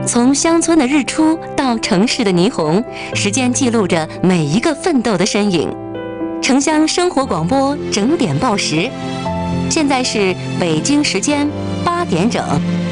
从乡村的日出到城市的霓虹，时间记录着每一个奋斗的身影。城乡生活广播整点报时，现在是北京时间8点整。